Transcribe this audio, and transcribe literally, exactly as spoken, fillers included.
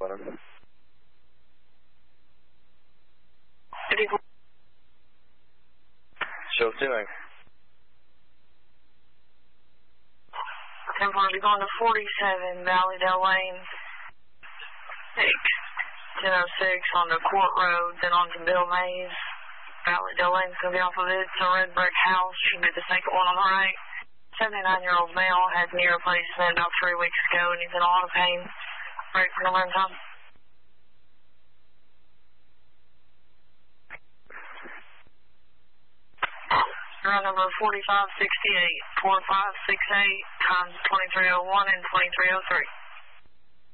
on him. Sure thing. ten four, be going to forty-seven Valleydale Lane. Take ten oh six on the Court Road, then on to Bill Mays. Valleydale Lane's going to be off of it. It's a red brick house. Should be the second one on the right. seventy-nine-year-old male had knee replacement about three weeks ago, and he's in a lot of pain. Right for number and time. Round number forty-five sixty-eight, four five six eight, times twenty-three oh one and twenty-three oh three.